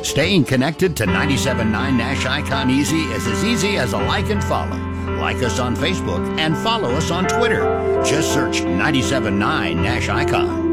Staying connected to 97.9 Nash Icon Easy is as easy as a like and follow. Like us on Facebook and follow us on Twitter. Just search 97.9 Nash Icon.